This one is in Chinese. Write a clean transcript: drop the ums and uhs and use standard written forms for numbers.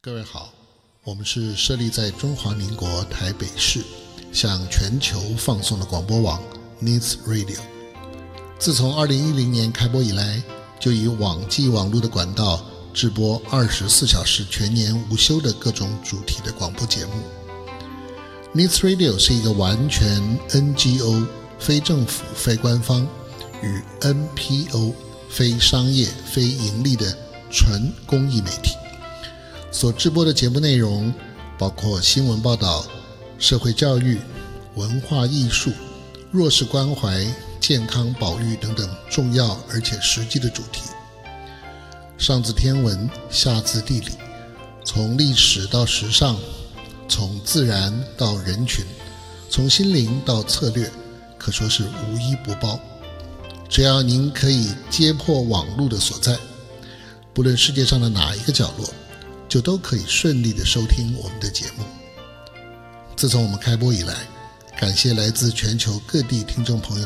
各位好，我们是设立在中华民国台北市，向全球放送的广播网 Needs Radio。 自从2010年开播以来，就以网际网络的管道制播24小时全年无休的各种主题的广播节目。 Needs Radio 是一个完全 NGO 非政府非官方与 NPO 非商业非盈利的纯公益媒体，所制播的节目内容包括新闻报道、社会教育、文化艺术、弱势关怀、健康保育等等重要而且实际的主题。上自天文，下自地理，从历史到时尚，从自然到人群，从心灵到策略，可说是无一不包。只要您可以揭破网络的所在，不论世界上的哪一个角落，就都可以顺利地收听我们的节目。自从我们开播以来，感谢来自全球各地听众朋友